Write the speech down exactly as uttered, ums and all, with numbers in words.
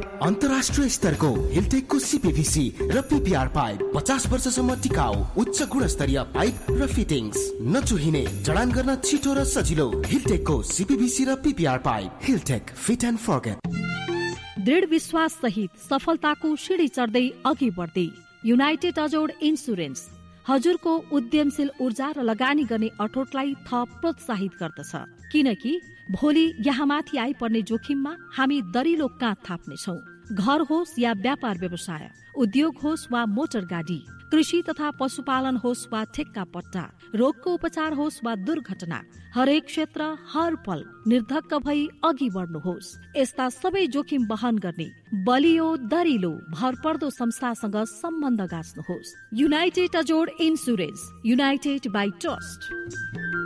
अन्तर्राष्ट्रिय स्तरको हिलटेकको सीपीभीसी र पीपीआर पाइप पचास वर्षसम्म टिकाउ उच्च गुणस्तरीय पाइप र फिटिङ्स, नचुहिने, जडान गर्न छिटो र सजिलो हिलटेकको सीपीभीसी र PPR pipe. हिलटेक fit and forget. दृढ विश्वास सहित सफलताको सिँढी चढ्दै अघि बढ्दै युनाइटेड अजोड इन्सुरेन्स हजुरको उद्यमशील ऊर्जा र लगानी गर्ने अठोटलाई थप प्रोत्साहित गर्दछ, किनकि भोलि यहाँ माथि आइपर्ने जोखिममा हामी दरिलो काँध थाप्नेछौँ। घर होस् या व्यापार व्यवसाय, उद्योग होस् वा मोटर गाडी, कृषि तथा पशुपालन होस् वा ठेक्का पट्टा, रोगको उपचार होस् वा दुर्घटना, हरेक क्षेत्र हर पल निर्धक्क भई अघि बढ्नुहोस्। यस्ता सबै जोखिम वहन गर्ने बलियो दरिलो भरपर्दो संस्थासँग सम्बन्ध गाँच्नुहोस्। United अजोड insurance, United by trust.